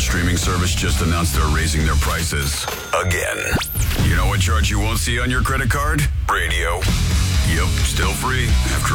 streaming service just announced they're raising their prices again. You know what charge you won't see on your credit card? Radio. Yep, still free after